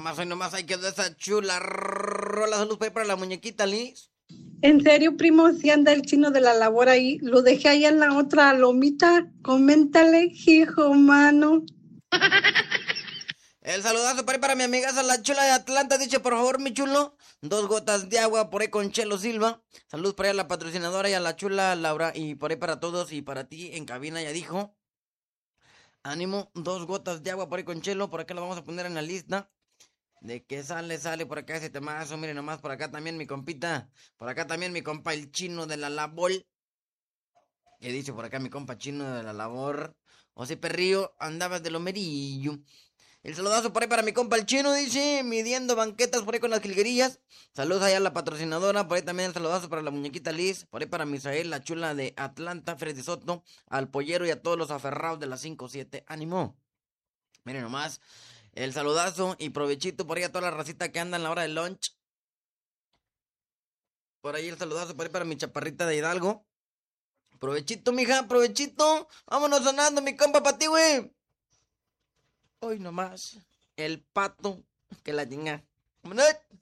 hoy nomás hay que dar esa chula rola. Salud para la muñequita, Liz. En serio, primo, si anda el chino de la labor ahí, lo dejé ahí en la otra lomita. Coméntale, hijo, mano. El saludazo por ahí para mi amiga la chula de Atlanta. Dice, por favor, mi chulo, 2 gotas de agua por ahí con Chelo Silva. Saludos por ahí a la patrocinadora y a la chula Laura. Y por ahí para todos y para ti en cabina, ya dijo. Ánimo, 2 gotas de agua por ahí con Chelo. Por acá lo vamos a poner en la lista. De que sale por acá ese temazo. Miren nomás, por acá también mi compita. Por acá también mi compa el chino de la labor. Que dice por acá mi compa chino de la labor. O sea, perrillo, andabas de lomerillo. El saludazo por ahí para mi compa el chino, dice, midiendo banquetas por ahí con las jilguerillas. Saludos allá a la patrocinadora, por ahí también el saludazo para la muñequita Liz, por ahí para Misael, la chula de Atlanta, Freddy Soto, al pollero y a todos los aferrados de las 5-7. ¡Ánimo! Miren nomás, el saludazo y provechito por ahí a toda la racita que anda en la hora del lunch. Por ahí el saludazo por ahí para mi chaparrita de Hidalgo. Provechito, mija, provechito. Vámonos sonando, mi compa, pa' ti, güey. Hoy nomás, el pato que la chinga. ¡Vámonos!